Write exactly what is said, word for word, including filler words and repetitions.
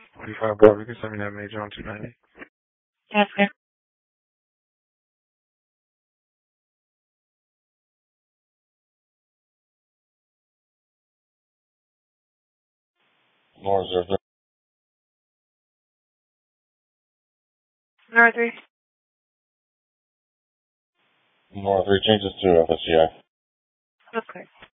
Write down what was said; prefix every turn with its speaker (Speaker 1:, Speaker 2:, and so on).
Speaker 1: forty-five Bravo, you can send me that major on two ninety.
Speaker 2: That's good.
Speaker 1: More zero three.
Speaker 2: Zero three.
Speaker 1: More three changes to F S G I.
Speaker 2: That's good.